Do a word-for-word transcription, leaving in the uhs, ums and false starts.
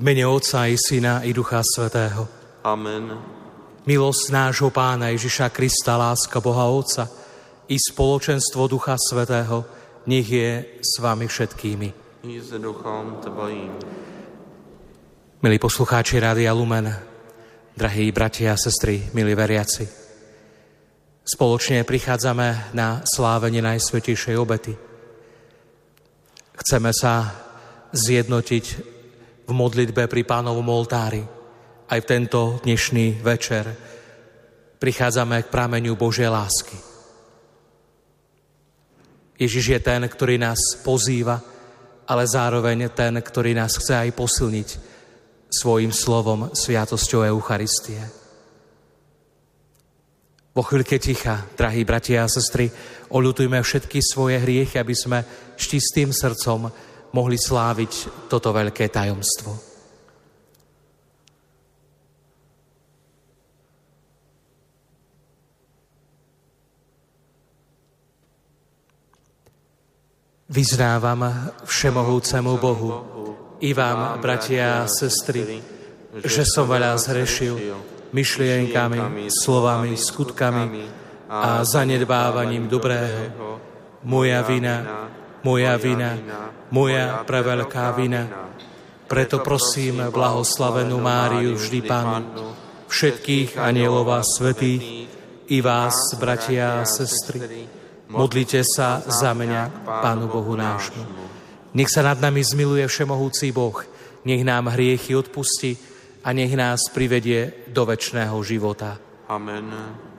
mene Otca i Syna i Ducha Svätého. Amen. Milosť nášho Pána Ježiša Krista, láska Boha Otca i spoločenstvo Ducha Svätého nech je s vami všetkými. I s duchom tvojím. Milí poslucháči Rádia Lumen, drahí bratia a sestry, milí veriaci, spoločne prichádzame na slávenie Najsvätejšej obety. Chceme sa zjednotiť v modlitbe pri Pánovom oltári. Aj v tento dnešný večer prichádzame k prameňu Božej lásky. Ježiš je ten, ktorý nás pozýva, ale zároveň ten, ktorý nás chce aj posilniť svojím slovom, sviatosťou Eucharistie. Vo chvíľke ticha, drahí bratia a sestry, oľutujme všetky svoje hriechy, aby sme s čistým srdcom mohli sláviť toto veľké tajomstvo. Vyznávam všemohúcemu Bohu i vám, bratia a sestry, že som veľa zhrešil myšlienkami, slovami, skutkami a zanedbávaním dobrého. Moja vina, moja vina, moja preveľká vina. Preto prosím blahoslavenú Máriu, vždy Pannu, všetkých anielov a svätých, i vás, bratia a sestry, modlite sa za mňa k Pánu Bohu nášmu. Nech sa nad nami zmiluje všemohúci Boh, nech nám hriechy odpustí a nech nás privedie do večného života. Amen.